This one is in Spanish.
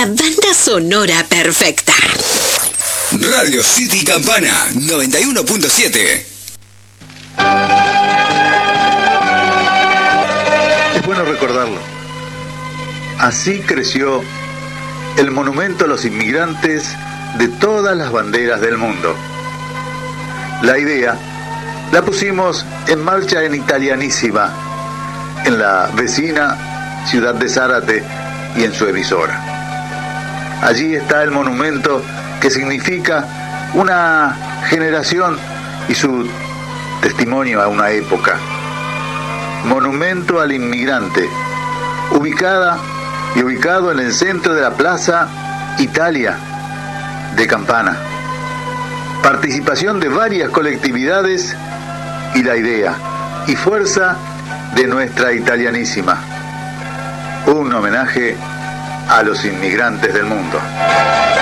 La banda sonora perfecta. Radio City Campana 91.7. Es bueno recordarlo. Así creció el monumento a los inmigrantes de todas las banderas del mundo. La idea la pusimos en marcha en Italianísima, en la vecina ciudad de Zárate y en su emisora. Allí está el monumento que significa una generación y su testimonio a una época. Monumento al inmigrante, ubicado en el centro de la Plaza Italia de Campana. Participación de varias colectividades y la idea y fuerza de nuestra Italianísima. Un homenaje a los inmigrantes del mundo.